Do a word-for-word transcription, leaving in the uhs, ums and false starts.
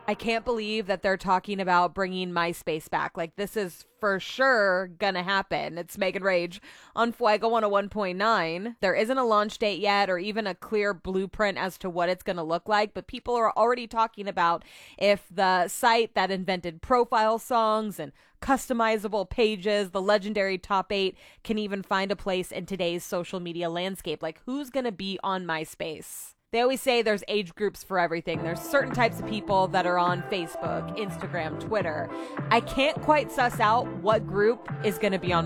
I can't believe that they're talking about bringing MySpace back. Like, this is for sure gonna happen. It's Megan Rage on Fuego one oh one point nine. There isn't a launch date yet or even a clear blueprint as to what it's gonna look like, but people are already talking about if the site that invented profile songs and customizable pages, the legendary top eight, can even find a place in today's social media landscape. Like, who's gonna be on MySpace? They always say there's age groups for everything. There's certain types of people that are on Facebook, Instagram, Twitter. I can't quite suss out what group is going to be on